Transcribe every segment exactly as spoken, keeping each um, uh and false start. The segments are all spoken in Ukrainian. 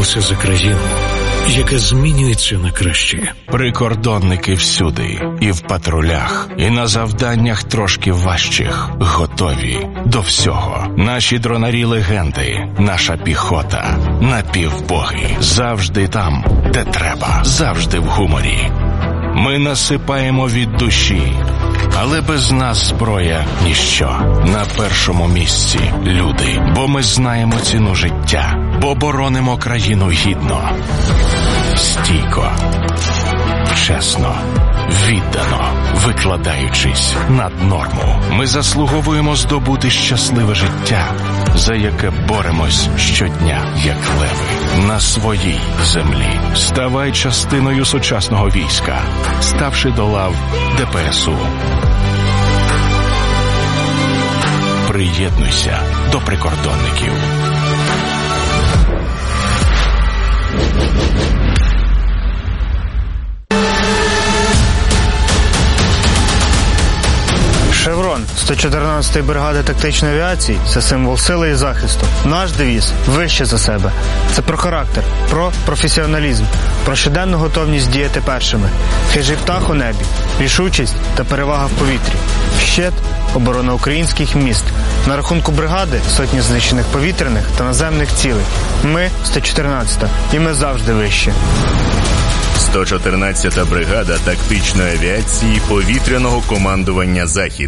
боремося за країну, яка змінюється на краще. Прикордонники всюди, і в патрулях, і на завданнях трошки важчих, готові до всього. Наші дронарі легенди, наша піхота, напівбоги, завжди там, де треба, завжди в гуморі. Ми насипаємо від душі, але без нас зброя – ніщо. На першому місці – люди, бо ми знаємо ціну життя, бо боронимо країну гідно, стійко, чесно, віддано, викладаючись над норму. Ми заслуговуємо здобути щасливе життя, за яке боремось щодня, як леви, на своїй землі. Ставай частиною сучасного війська, ставши до лав Де Пе Ес У. Приєднуйся до прикордонників. «Шеврон» сто чотирнадцятої бригади тактичної авіації – це символ сили і захисту. Наш девіз – «Вище за себе». Це про характер, про професіоналізм, про щоденну готовність діяти першими. Хижий птах у небі, рішучість та перевага в повітрі. Щит – оборона українських міст. На рахунку бригади – сотні знищених повітряних та наземних цілей. Ми – сто чотирнадцята, і ми завжди вище. сто чотирнадцята бригада тактичної авіації повітряного командування «Захід».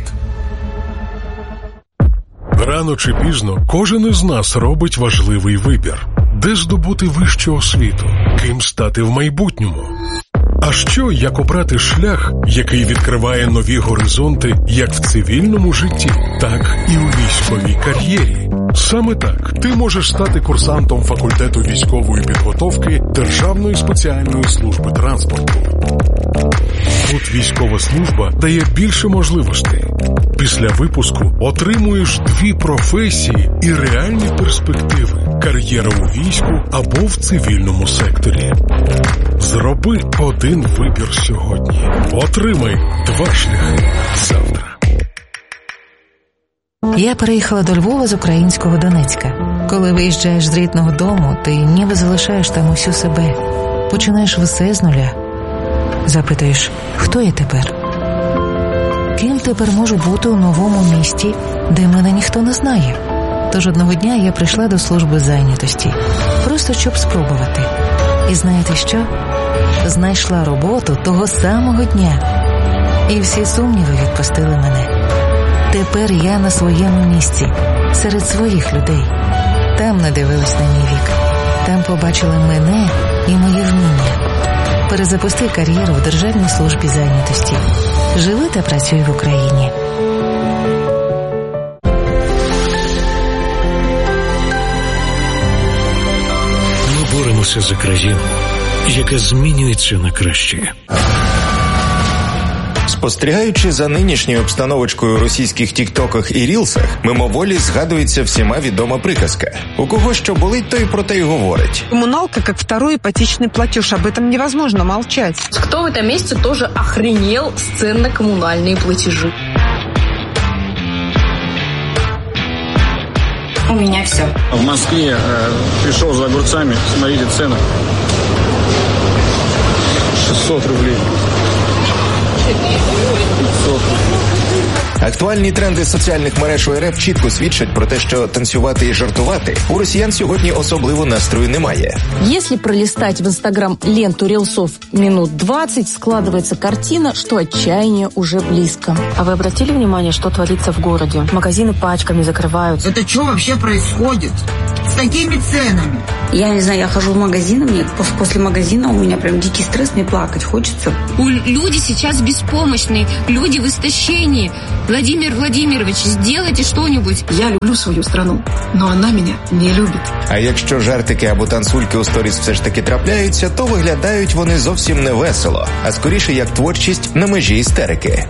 Рано чи пізно кожен із нас робить важливий вибір. Де здобути вищу освіту? Ким стати в майбутньому? А що, як обрати шлях, який відкриває нові горизонти як в цивільному житті, так і у військовій кар'єрі? Саме так ти можеш стати курсантом факультету військової підготовки Державної спеціальної служби транспорту. Тут військова служба дає більше можливостей. Після випуску отримуєш дві професії і реальні перспективи – кар'єра у війську або в цивільному секторі. Зроби один вибір сьогодні. Отримай два шляхи завтра. Я переїхала до Львова з українського Донецька. Коли виїжджаєш з рідного дому, ти ніби залишаєш там усю себе. Починаєш все з нуля. Запитуєш, хто я тепер? Ким тепер можу бути у новому місті, де мене ніхто не знає? Тож одного дня я прийшла до служби зайнятості. Просто щоб спробувати. І знаєте що? Знайшла роботу того самого дня. І всі сумніви відпустили мене. Тепер я на своєму місці, серед своїх людей. Там не дивились на мій вік. Там побачили мене і мої вміння. Перезапусти кар'єру в Державній службі зайнятості. Живи та працюй в Україні. Ми боремося за країну, яка змінюється на краще. Спостерігаючи за нинішньою обстановочкою у російських тіктоках і рілсах, мимоволі згадується всіма відома приказка. У кого що болить, то і про те й говорить. Коммуналка как второй ипотечный платеж, об этом невозможно молчать. Кто в этом месте тоже охренел с цен на коммунальные платежи? У меня все. В Москве э, пришел за огурцами, смотрите цены. шестьсот рублей. Актуальні тренди соціальних мереж у РФ чітко свідчать про те, що танцювати і жартувати у росіян сьогодні особливо настрою немає. Если пролистать в Инстаграм ленту рилсов минут двадцать, складывается картина, что отчаяние уже близко. А вы обратили внимание, что творится в городе? Магазины пачками закрываются. Это что вообще происходит? С такими ценами? Я не знаю, я хожу в магазин, мне после магазина у меня прям дикий стресс, мне плакать хочется. Люди сейчас беспомощные, люди в истощении. Владимир Владимирович, сделайте что-нибудь. Я люблю свою страну, но она меня не любит. А якщо жартики або танцульки у сторіс все ж таки трапляються, то виглядають вони зовсім не весело, а скоріше як творчість на межі істерики.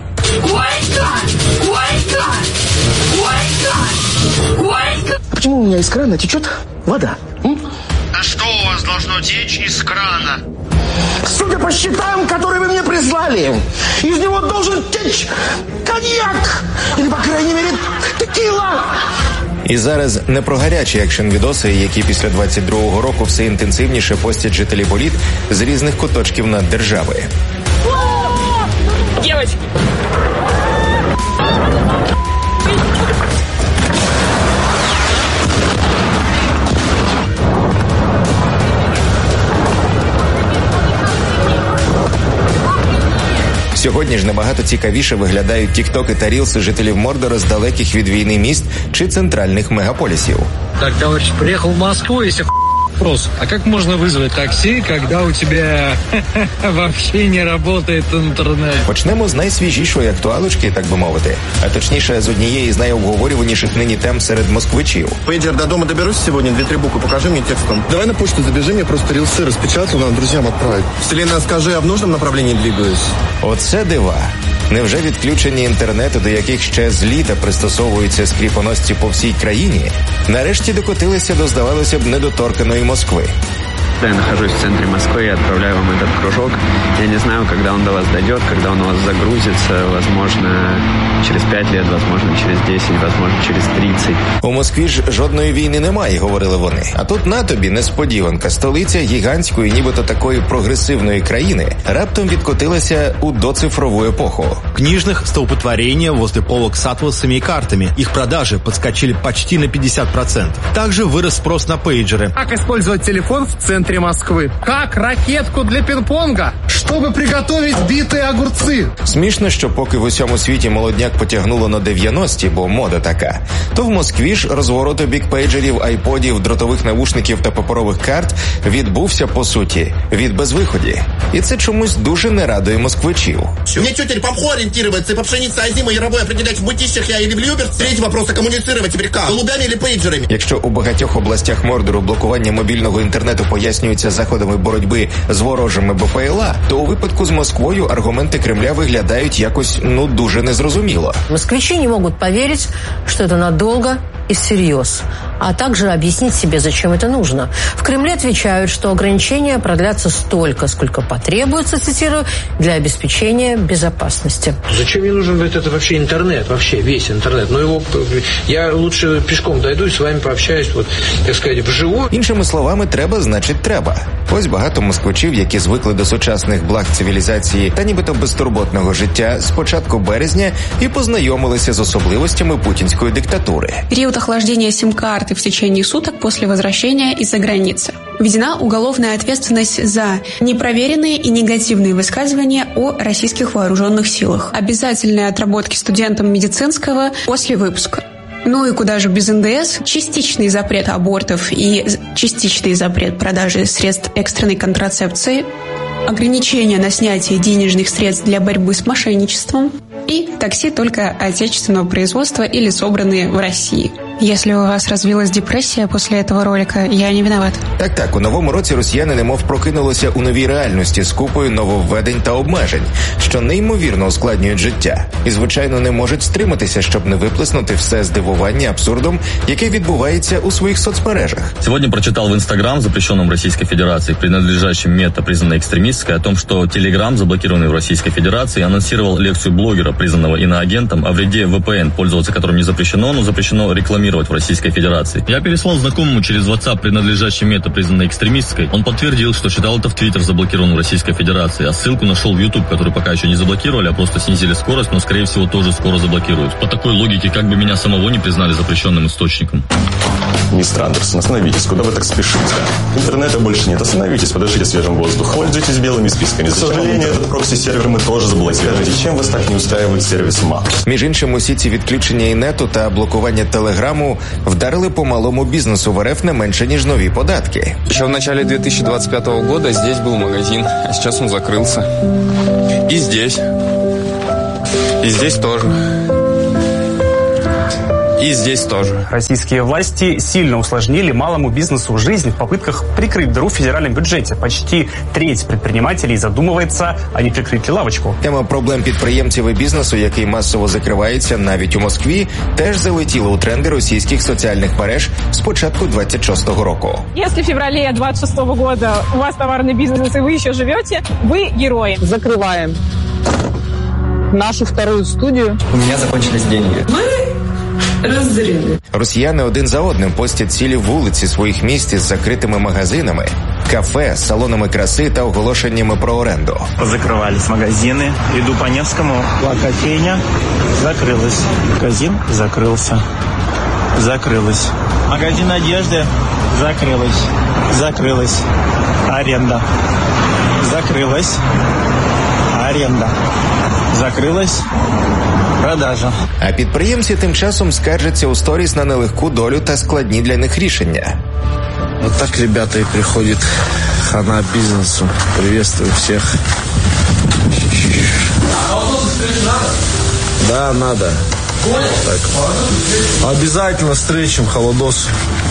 А почему у меня из крана течет вода? М? А что у вас должно течь из крана? Судя по счетам, которые вы мне прислали, из него должен течь коньяк! Или, по крайней мере, текила! І зараз не про гарячі екшн-відоси, які після двадцять другого року все інтенсивніше постять жителі боліт з різних куточків наддержави. Девочки! Сьогодні ж набагато цікавіше виглядають тіктоки та рілси жителів Мордора з далеких від війни міст чи центральних мегаполісів. Так, товарищ, приехал в Москву, если вопрос, а как можно вызвать такси, когда у тебя вообще не работает интернет? Почнемо з найсвіжішої актуалочки, так би мовити, а точніше з однієї з найобговорюваніших нині тем серед москвичів. Пейджер, до дома доберусь сегодня, две-три буквы покажи мне текстом. Давай на почту забежи, мне просто рилсы распечатал, надо друзьям отправить. Вселенная, скажи, а в нужном направлении двигаюсь? Оце дива. Невже відключення інтернету, до яких ще з літа пристосовуються скріпоносці по всій країні, нарешті докотилися до, здавалося б, недоторканої Москви? Я нахожусь в центре Москвы, я отправляю вам этот кружок. Я не знаю, когда он до вас дойдет, когда он у вас загрузится, возможно, через пять лет, возможно, через десять, возможно, через тридцать. У Москві ж жодної війни немає, говорили вони. А тут на тобі несподіванка. Столиця гігантської, нібито такої прогресивної країни, раптом відкотилася у доцифрову епоху. Книжных столпотворения возле полок с атласами и картами. Их продажи подскочили почти на пятьдесят процентов. Также вырос спрос на пейджеры. Как использовать телефон в центре Москвы? Как ракетку для пинг-понга, чтобы приготовить битые огурцы? Смішно, що поки в усьому світі молодняк потягнуло на дев'яності, бо мода така, то в Москві ж розворот у бік пейджерів, айподів, дротових навушників та паперових карт відбувся, по суті, від безвиході. І це чомусь дуже не радує москвичів. Мне тетель по мху ориентироваться и по пшенице, озимой, яровой определять, в мытищах я или в Люберц. Третий вопрос, а коммуницировать теперь как? Голубями или пейджерами? Якщо у багатьох областях Мордору блокування мобільного інтернету пояснюється заходами боротьби з ворожими БПЛА, то у випадку з Москвою аргументи Кремля виглядають якось, ну, дуже незрозуміло. Москвичи не могут поверить, что это надолго и всерьез, а также объяснить себе, зачем это нужно. В Кремле отвечают, что ограничения продлятся столько, сколько потребуется, цитирую, для обеспечения безопасности. Зачем мне нужен это вообще интернет, вообще весь интернет? Ну его я лучше пешком дойду и с вами пообщаюсь, вот, так сказать, вживую. Іншими словами, треба, значить треба. Ось багато москвичів, які звикли до сучасних благ цивілізації та нібито безтурботного життя з початку березня і познайомилися з особливостями путінської диктатури. Период охлаждения сим-карты в течение суток после возвращения из-за границы. Введена уголовная ответственность за непроверенные и негативные высказывания о российских вооруженных силах. Обязательные отработки студентам медицинского после выпуска. Ну и куда же без эн дэ эс? Частичный запрет абортов и частичный запрет продажи средств экстренной контрацепции, ограничения на снятие денежных средств для борьбы с мошенничеством и такси только отечественного производства или собранные в России. Если у вас развилась депресія після цього ролика, я не виноват. Так-так, у новому році росіяни немов прокинулися у новій реальності з купою нововведень та обмежень, що неймовірно ускладнюють життя. І, звичайно, не можуть стриматися, щоб не виплеснути все здивування абсурдом, яке відбувається у своїх соцмережах. Сегодня прочитал в Инстаграм, запрещенном в Российской Федерации, принадлежащем Мета, признанной экстремистской, о том, что Телеграм, заблокированный в Российской Федерации, анонсировал лекцию блогера, признанного иноагентом, о вреде вэ пэ эн, пользоваться которым не запрещено, но запрещено рекламировать в Российской Федерации. Я переслал знакомому через WhatsApp, принадлежащий Мета, признанной экстремистской. Он подтвердил, что читал это в Твиттер, заблокирован в Российской Федерации, а ссылку нашел в YouTube, который пока еще не заблокировали, а просто снизили скорость, но, скорее всего, тоже скоро заблокируют. По такой логике, как бы меня самого не признали запрещенным источником. Мистер Андерсон, остановитесь, куда вы так спешите? Интернета больше нет, остановитесь, подышите свежим воздухом. Пользуйтесь белыми списками. К сожалению, этот прокси-сервер мы тоже заблокировали. Скажите, чем вас так не устраивает сервис МАК? Між іншим, усі ці відключення інету та блокування телеграму вдарили по малому бізнесу в эр эф не менше, ніж нові податки. Еще в начале две тысячи двадцать пятого года здесь был магазин, а сейчас он закрылся. И здесь. И здесь тоже. И здесь тоже. Российские власти сильно усложнили малому бизнесу жизнь в попытках прикрыть дыру в федеральном бюджете. Почти треть предпринимателей задумывается, а не прикрыть ли лавочку. Тема проблем підприємців і бізнесу, який масово закривається навіть у Москві, теж залетіла у тренди російських соціальних мереж з початку двадцять шостого року. Если в феврале двадцать шестого года у вас товарный бизнес и вы еще живете, вы герои. Закрываем нашу вторую студию. У меня закончились деньги. Мы Розстріли. Росіяни один за одним постять цілі вулиці своїх міст із закритими магазинами, кафе, салонами краси та оголошеннями про оренду. Позакрывались магазины. Иду по Невскому, кофейня закрылась. Магазин закрылся. Закрылась. Магазин одежды закрылась. Закрылась. Аренда. Закрылась. Аренда. Закрылась. Продажа. А підприємці тим часом скаржаться у сторіс на нелегку долю та складні для них рішення. Вот так, ребята, и приходит хана бизнесу. Приветствую всех. Да, надо. Так. Обязательно встречим холодос.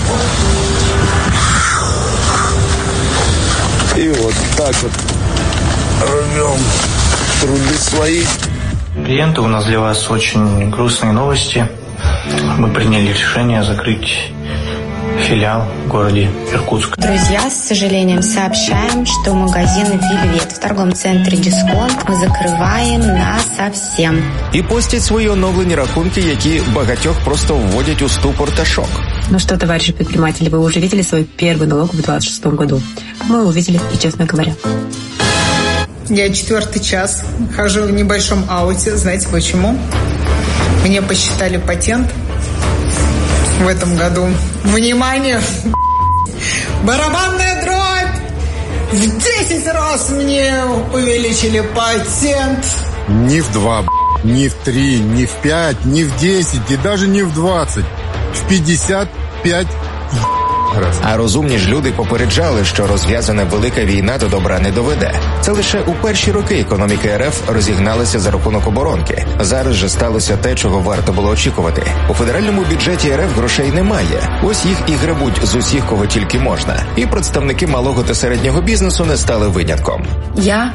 И вот так вот рвем труды свои. Клиенты, у нас для вас очень грустные новости. Мы приняли решение закрыть филиал в городе Иркутск. Друзья, с сожалением сообщаем, что магазин «Вельвет» в торговом центре «Дисконт» мы закрываем насовсем. І постять свої оновлені рахунки, які багатьох просто вводять у ступор та шок. Ну что, товарищи предприниматели, вы уже видели свой первый налог в двадцать шестом году? Мы увидели, и честно говоря. Я четвертый час хожу в небольшом ауте. Знаете почему? Мне посчитали патент в этом году. Внимание! Барабанная дробь! В десять раз мне увеличили патент. Не в два, не в три, не в пять, не в десять и даже не в двадцать. В пятьдесят пять раз. А розумні ж люди попереджали, що розв'язана велика війна до добра не доведе. Це лише у перші роки економіка РФ розігналася за рахунок оборонки. Зараз же сталося те, чого варто було очікувати. У федеральному бюджеті РФ грошей немає. Ось їх і гребуть з усіх, кого тільки можна. І представники малого та середнього бізнесу не стали винятком. Я?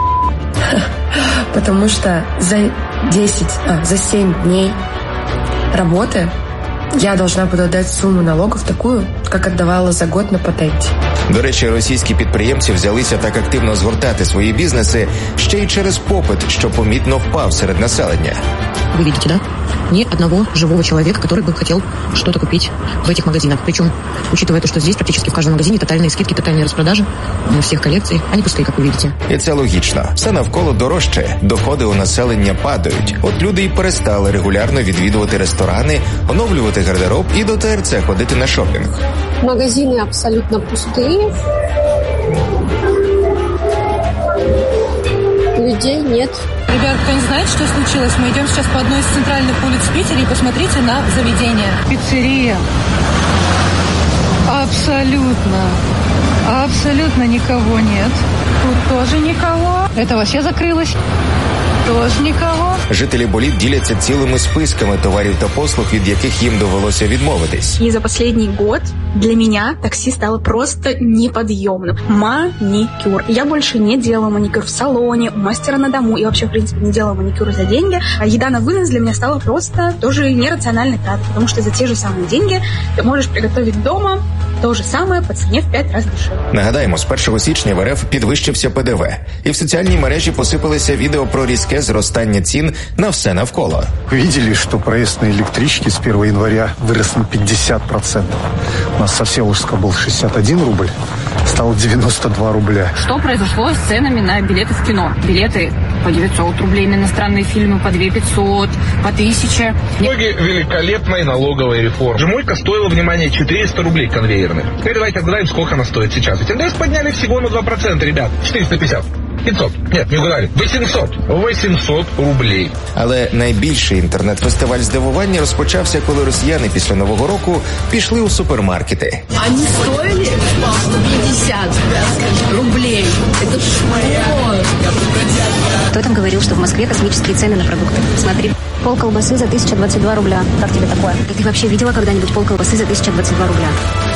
Потому что за десять, а, за семь дней работы я должна буду отдать сумму налогов такую, как отдавала за год на патенті. До речі, російські підприємці взялися так активно згортати свої бізнеси ще й через попит, що помітно впав серед населення. Вы видите, да? Ни одного живого человека, который бы хотел что-то купить в этих магазинах. Причем, учитывая то, что здесь практически в каждом магазине тотальные скидки, тотальные распродажи всех коллекций, они пустые, как вы видите. І це логічно. Все навколо дорожче, доходи у населення падають. От люди і перестали регулярно відвідувати ресторани, оновлювати гардероб і до ТРЦ ходити на шопінг. Магазины абсолютно пустые. Людей нет. Ребят, кто не знает, что случилось, мы идем сейчас по одной из центральных улиц Питера и посмотрите на заведение. Пиццерия. Абсолютно. Абсолютно никого нет. Тут тоже никого. Это вообще закрылось. Тоже никого. Жителі Боліт діляться цілими списками товарів та послуг, від яких їм довелося відмовитись. И за последний год для меня такси стало просто неподъемным. Маникюр. Я больше не делала маникюр в салоне, у мастера на дому и вообще, в принципе, не делала маникюр за деньги. А еда на вынос для меня стала просто тоже нерациональной тратой, потому что за те же самые деньги ты можешь приготовить дома то же самое по цене в пять раз дешевле. Нагадаємо, з першого січня в РФ підвищився ПДВ. І в соціальній мережі посипалися відео про різке зростання цін на все навколо. Видели, что проезд на электричке с первого января вырос на пятьдесят процентов. У нас со Всеволожска был шестьдесят один рубль, стало девяносто два рубля. Что произошло с ценами на билеты в кино? Билеты по девятьсот рублей, на иностранные фильмы по две пятьсот, по тысяче. Итоги великолепной налоговой реформы. Жмурка стоила, внимание, четыреста рублей конвейерных. Теперь давайте отгадаем, сколько она стоит сейчас. Ведь эн дэ эс подняли всего на два процента, ребят. четыреста пятьдесят. пятьсот. Нет, не угадали. восемьсот. восемьсот рублей. Але найбільший інтернет-фестиваль здивування розпочався, коли росіяни після Нового року пішли у супермаркети. Они стоили пятьдесят рублей. Это шмаря. Кто там говорил, что в Москве космические цены на продукты? Смотри. Пол колбасы за тысяча двадцать два рубля. Как тебе такое? Да ты вообще видела когда-нибудь пол колбасы за тысяча двадцать два рубля?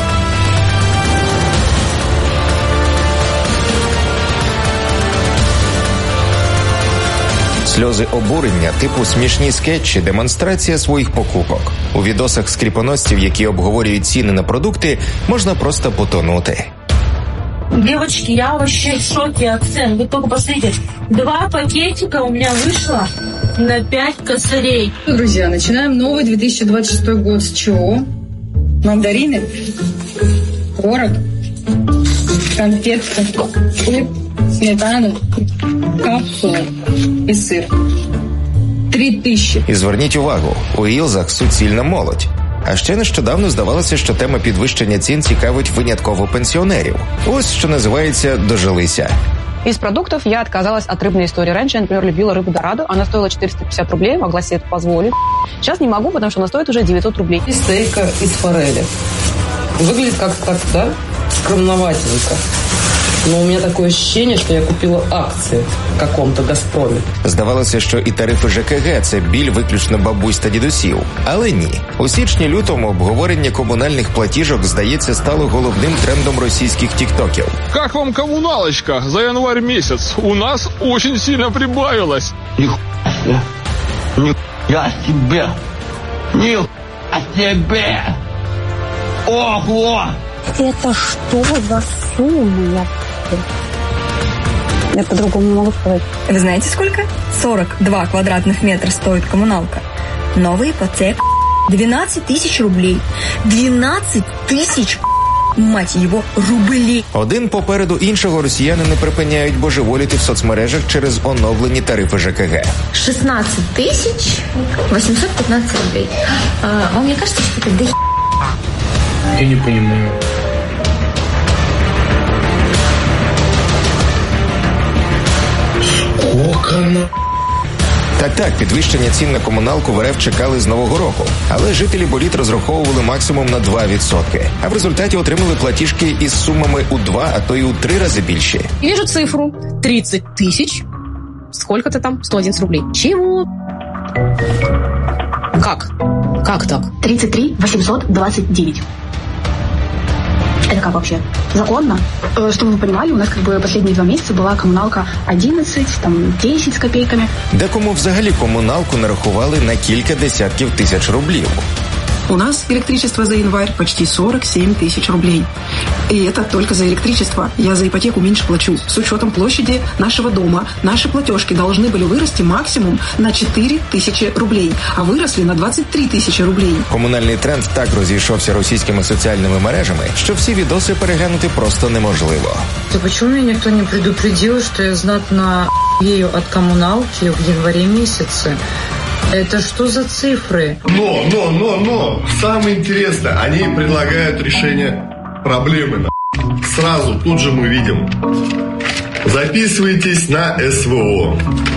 Сльози обурення, типу смішні скетчі, демонстрація своїх покупок. У відосах скріпоносців, які обговорюють ціни на продукти, можна просто потонути. Девочки, я вообще в шоке от цен. Вы только посмотрите. Два пакетика у меня вышло На пять косарей. Друзья, начинаем новый две тысячи двадцать шестой год. С чего? Мандарины, творог, конфетки, хлеб, сметана, капсула і сир. Три тисячі. І зверніть увагу, у Ілзах суцільна молодь. А ще нещодавно здавалося, що тема підвищення цін цікавить винятково пенсіонерів. Ось що називається «дожилися». Из продуктов я отказалась от рыбной истории. Раньше я, например, любила рыбу дорадо. Она стоила четыреста пятьдесят рублей, могла себе это позволить. Сейчас не могу, потому что она стоит уже девятьсот рублей. И стейка из форели. Выглядит как так, да, скромноватенько. Но у меня такое ощущение, что я купила акции в каком-то «Газпромі». Здавалося, що і тарифи ЖКГ – це біль виключно бабусь та дідусів. Але ні. У січні-лютому обговорення комунальних платіжок, здається, стало головним трендом російських тіктоків. Как вам коммуналочка за январь месяц? У нас очень сильно прибавилось. Нихуя Нихуя себе! Нихуя себе! Ого! Это что за сумма? Я по-другому не могу сказать. Вы знаете, сколько? сорок два квадратных метра стоит коммуналка. Новая ипотека двенадцать тысяч рублей. двенадцать тысяч, мать его, рублей. Один попереду іншого росіяни не припиняють божеволіти в соцмережах через оновлені тарифи ЖКГ. шестнадцать тысяч восемьсот пятнадцать рублей. А, вам не кажется, что это до Я не понимаю. Сколько? Так-так, підвищення цін на комуналку в РФ чекали з Нового року. Але жителі боліт розраховували максимум на два відсотки. А в результаті отримали платіжки із сумами у два, а то й у три рази більші. Вижу цифру. тридцать тысяч. Сколько-то там? сто одиннадцать рублей. Чего? Как? Как так? тридцать три восемьсот двадцать девять. Это как вообще? Законно? Чтобы вы понимали, у нас как бы последние два месяца была коммуналка одиннадцать, там десять с копейками. Декому взагалі комуналку нарахували на кілька десятків тисяч рублів. У нас электричество за январь почти сорок семь тысяч рублей. И это только за электричество. Я за ипотеку меньше плачу. С учетом площади нашего дома наши платежки должны были вырасти максимум на четыре тысячи рублей, а выросли на двадцать три тысячи рублей. Комунальний тренд так розійшовся російськими соціальними мережами, що всі відоси переглянути просто неможливо. То почему меня никто не предупредил, что я знатно ею от коммуналки в январе месяце? Это что за цифры? Но, но, но, но, самое интересное, они предлагают решение проблемы. На. Сразу, тут же мы видим. Записывайтесь на СВО.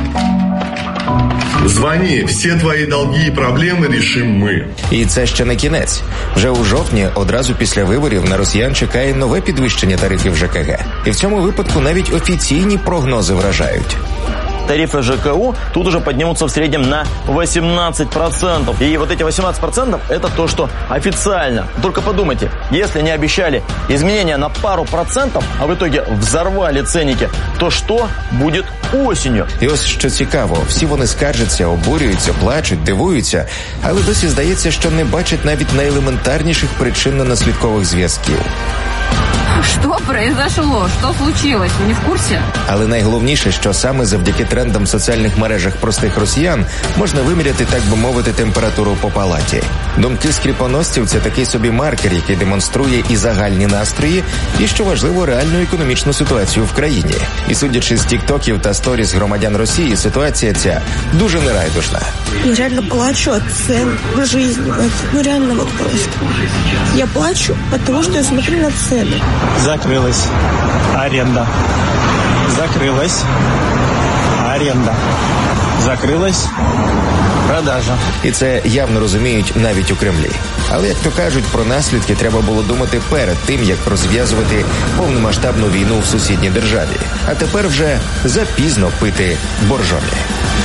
Звони, всі твої долги і проблеми рішимо ми. І це ще не кінець. Вже у жовтні, одразу після виборів, на росіян чекає нове підвищення тарифів ЖКГ. І в цьому випадку навіть офіційні прогнози вражають. Тарифы ЖКУ тут уже поднимутся в среднем на восемнадцать процентов. И вот эти восемнадцать процентов это то, что официально. Только подумайте, если не обещали изменения на пару процентов, а в итоге взорвали ценники, то что будет осенью? І ось що цікаво, всі вони скаржаться, обурюються, плачуть, дивуються, але досі здається, що не бачать навіть найелементарніших причинно-наслідкових зв'язків. Что произошло? Что случилось? Вы не в курсе? Але найголовніше, що саме завдяки трендам в соціальних мережах простих росіян можна виміряти, так би мовити, температуру по палаті. Думки скріпоносців – це такий собі маркер, який демонструє і загальні настрої, і, що важливо, реальну економічну ситуацію в країні. І судячи з тіктоків та сторіс громадян Росії, ситуація ця дуже нерайдужна. Я реально плачу от цен в жизни. Ну реально вот просто. Я плачу от того, что я смотрю на цены. Закрылась аренда. Закрылась аренда. Закрылась продажа. І це явно розуміють навіть у Кремлі. Але, як то кажуть, про наслідки треба було думати перед тим, як розв'язувати повномасштабну війну в сусідній державі. А тепер вже запізно пити боржомі.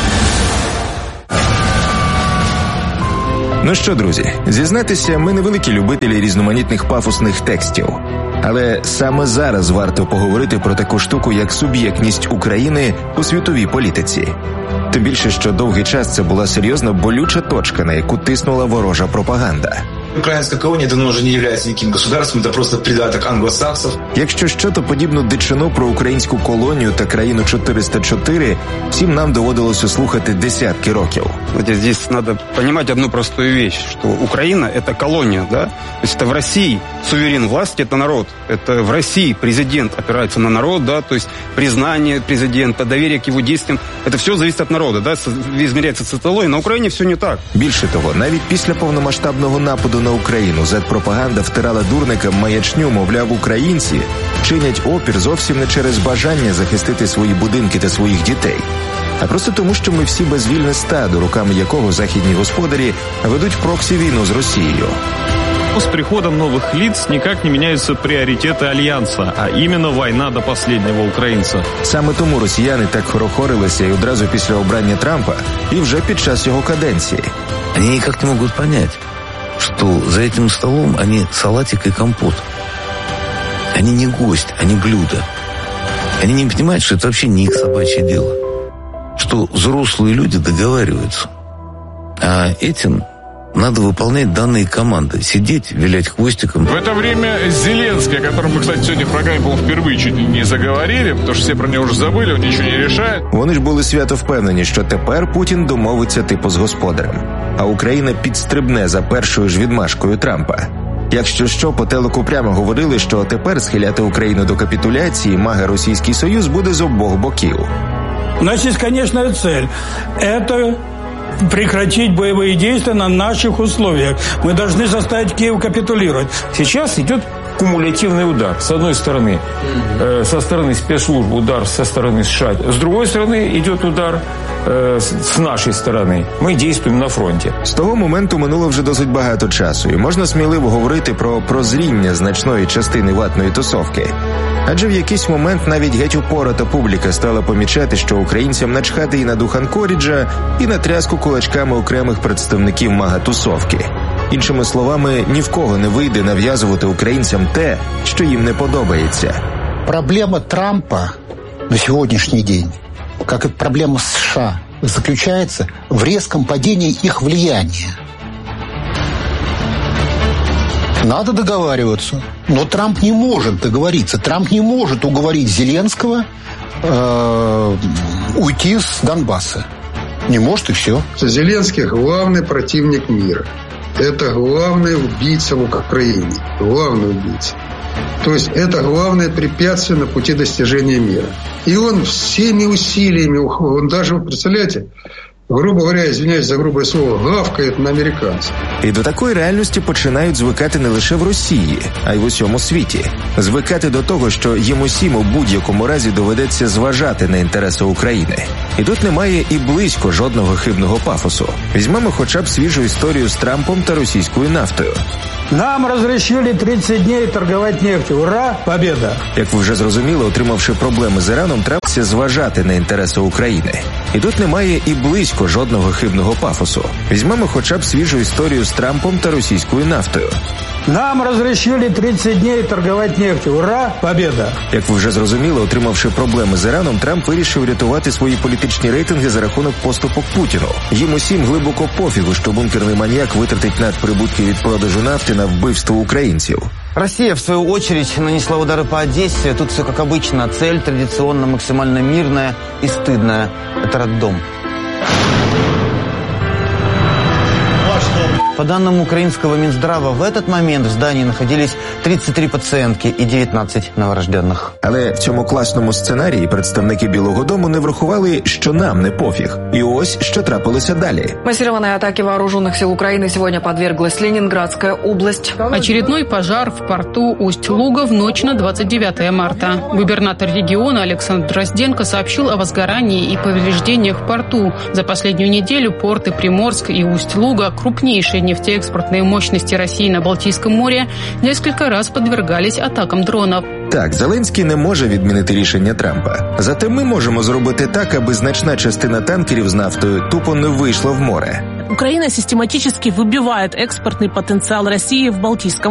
Ну що, друзі, зізнатися, ми невеликі любителі різноманітних пафосних текстів. Але саме зараз варто поговорити про таку штуку, як суб'єктність України у світовій політиці. Тим більше, що довгий час це була серйозно болюча точка, на яку тиснула ворожа пропаганда. Украинская колония давно уже не является никаким государством, это просто придаток англосаксов. Якщо що, то подібну дичину про українську колонію та країну чотириста чотири всім нам доводилося слухати десятки років. Здесь надо понимать одну простую вещь, что Украина – это колония, да? То есть это в России суверен власти – это народ. Это в России президент опирается на народ, да? То есть признание президента, доверие к его действиям – это все зависит от народа, да? Измеряется социологией. На Украине все не так. Більше того, навіть після повномасштабного нападу на Україну зет-пропаганда втирала дурникам маячню, мовляв, українці чинять опір зовсім не через бажання захистити свої будинки та своїх дітей, а просто тому, що ми всі безвільне стадо, руками якого західні господарі ведуть проксі-війну з Росією. С приходом новых лиц никак не меняются приоритеты Альянса, а именно война до последнего украинца. Саме тому росіяни так хорохорилися і одразу після обрання Трампа, і вже під час його каденції. Они никак не могут понять, что за этим столом они салатик и компот. Они не гость, они блюдо. Они не понимают, что это вообще не их собачье дело. Что взрослые люди договариваются. А этим надо выполнять данные команды. Сидеть, вилять хвостиком. В это время Зеленский, о котором мы, кстати, сегодня в программе, по-моему, впервые чуть ли не заговорили, потому что все про него уже забыли, он ничего не решает. Вони ж були свято впевнені, що тепер Путін домовиться типу з господарем, а Україна підстрибне за першою ж відмашкою Трампа. Якщо що, по телеку прямо говорили, що тепер схиляти Україну до капітуляції мага Російський Союз буде з обох боків. У нас есть конечная цель – это прекратить боевые действия на наших условиях. Мы должны заставить Киев капитулировать. Сейчас идет кумулятивный удар. С одной стороны, э, со стороны спецслужб удар со стороны США. С другой стороны идет удар э, с нашей стороны. Ми діємо на фронті. З того моменту минуло вже досить багато часу, і можна сміливо говорити про прозріння значної частини ватної тусовки. Адже в якийсь момент навіть геть упората публіка стала помічати, що українцям начхати і на дух Анкоріджа, і на тряску кулачками окремих представників мага-тусовки. Іншими словами, ні в кого не вийде нав'язувати українцям те, що їм не подобається. Проблема Трампа на сегодняшний день, как и проблема США, заключается в резком падении их влияния. Надо договариваться. Но Трамп не может договориться. Трамп не может уговорить Зеленского э, уйти с Донбасса. Не может, и все. Зеленский – главный противник мира. Это главный убийца в Украине. Главный убийца. То есть это главное препятствие на пути достижения мира. И он всеми усилиями, он даже, вы представляете, грубо говоря, извиняюсь за грубое слово, гавкает на американців. І до такої реальності починають звикати не лише в Росії, а й в усьому світі. Звикати до того, що їм усім у будь-якому разі доведеться зважати на інтереси України. І тут немає і близько жодного хибного пафосу. Візьмемо хоча б свіжу історію з Трампом та російською нафтою. Нам разрешили тридцать дней торговать нефтью. Ура! Победа! Як ви вже зрозуміли, отримавши проблеми з Іраном, Трамп буде зважати на інтереси України. І тут немає і близько жодного хибного пафосу. Візьмемо хоча б свіжу історію з Трампом та російською нафтою. Нам разрешили тридцать дней торговать нефтью. Ура! Победа! Як ви вже зрозуміли, отримавши проблеми з Іраном, Трамп вирішив рятувати свої політичні рейтинги за рахунок поступок Путіну. Їм усім глибоко пофігу, що бункерний маньяк витратить надприбутки від продажу нафти на вбивство українців. Россия, в свою очередь, нанесла удары по Одессе. Тут все как обычно. Цель традиционно максимально мирная и стыдная. Это роддом. По данным украинского Минздрава, в этот момент в здании находились тридцать три пациентки и девятнадцать новорожденных. Але в цьому класному сценарії представники Білого дому не врахували, що нам не пофіг. І ось, що трапилося далі. Массированной атаке вооруженных сил Украины сегодня подверглась Ленинградская область. Очередной пожар в порту Усть-Луга в ночь на двадцать девятое марта. Губернатор региона Александр Дрозденко сообщил о возгорании и повреждениях в порту. За последнюю неделю порты Приморск и Усть-Луга, крупнейшие нефтеэкспортные мощности России на Балтийском море, несколько раз подвергались атакам дронов. Так, Зеленський не може відмінити рішення Трампа. Зате ми можемо зробити так, аби значна частина танкерів з нафтою тупо не вийшла в море. Украина систематически выбивает экспортный потенциал России в Балтийском